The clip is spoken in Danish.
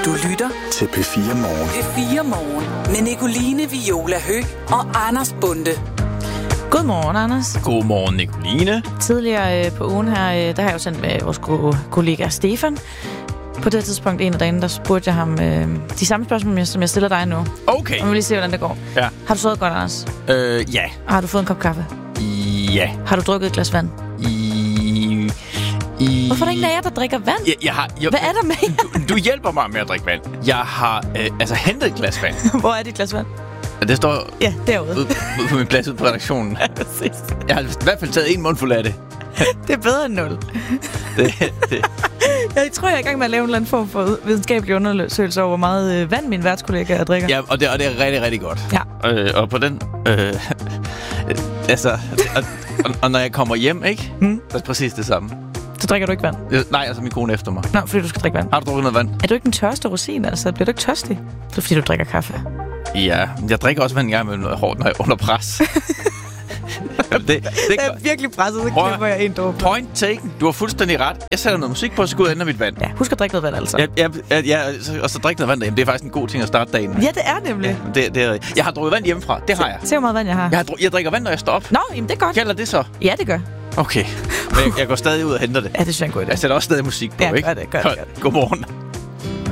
Du lytter til P4 Morgen. P4 Morgen med Nicoline Viola Høgh og Anders Bonde. Godmorgen, Anders. Godmorgen, Nicoline. Tidligere på ugen her, der har jeg jo sendt med vores kollega Stefan. På det tidspunkt, en af dagene, der spurgte jeg ham de samme spørgsmål, som jeg stiller dig nu. Okay. Og vi vil lige se, hvordan det går. Ja. Har du sovet godt, Anders? Ja. Har du fået en kop kaffe? Ja. Har du drukket et glas vand? Hvorfor er der ingen af jer, der drikker vand? Hvad er der med jer? Du hjælper mig med at drikke vand. Jeg har hentet et glas vand. Hvor er dit glas vand? Det står derude. Ude på min plads ude på redaktionen. Ja, præcis. Jeg har i hvert fald taget en mundfuld af det. Det er bedre end 0. Jeg tror, jeg er i gang med at lave en eller anden form for videnskabelig undersøgelse over, hvor meget vand mine værtskollegaer drikker. Ja, og det er rigtig, rigtig godt. Ja. Og på den... og når jeg kommer hjem, ikke? Så er præcis det samme. Så drikker du ikke vand? Nej, altså min kone efter mig. Nå, fordi du skal drikke vand. Har du drukket noget vand? Er du ikke den tørste rosin, altså? Bliver du ikke tørstig? Det er fordi, du drikker kaffe. Ja, jeg drikker også vand en gang med noget hårdt, når jeg er under pres. det er virkelig presset, så klipper jeg en dråbe. Point taken. Du har fuldstændig ret. Jeg sætter noget musik på, så skal ud og ændre mit vand. Ja, husk at drikke noget vand, altså. Ja, og så drikke noget vand derhjemme. Det er faktisk en god ting at starte dagen med. Ja, det er nemlig. Ja, jeg har drukket vand hjemmefra. Det har jeg. Se, hvor meget vand jeg har. Jeg drikker vand, når jeg står op. Nå, jamen det er godt. Gælder det så? Ja, det gør. Okay. Men jeg går stadig ud og henter det. Ja, det synes jeg er en god idé. Jeg sætter også stadig musik på, ja, ikke? Gør det. Godmorgen.